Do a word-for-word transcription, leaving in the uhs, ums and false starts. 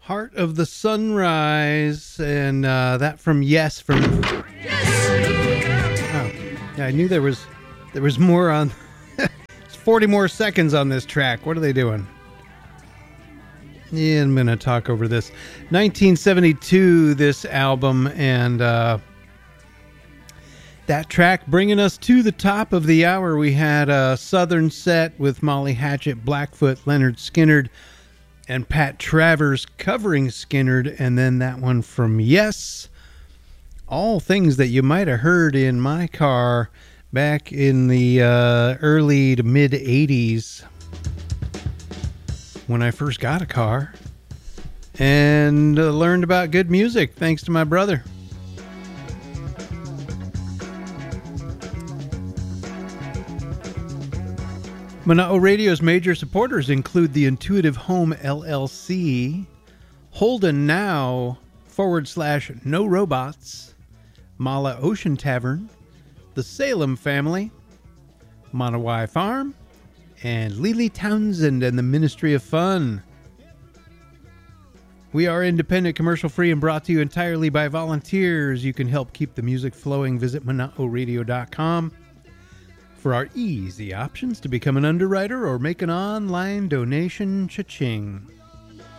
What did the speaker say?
Heart of the Sunrise, and uh, that from Yes from. Yes! Oh, yeah, I knew there was there was more on. It's forty more seconds on this track. What are they doing? Yeah, I'm gonna talk over this. nineteen seventy-two, this album, and uh, that track bringing us to the top of the hour. We had a Southern set with Molly Hatchet, Blackfoot, Leonard Skinner, and Pat Travers covering Skinner, and then that one from Yes. All things that you might have heard in my car back in the uh, early to mid eighties when I first got a car and uh, learned about good music thanks to my brother. Mana'o Radio's major supporters include the Intuitive Home L L C, Holden Now forward slash No Robots, Mala Ocean Tavern, the Salem Family, Monowai Farm, and Lily Townsend and the Ministry of Fun. We are independent, commercial-free, and brought to you entirely by volunteers. You can help keep the music flowing. Visit mana'o radio dot com. For our easy options to become an underwriter or make an online donation, cha-ching.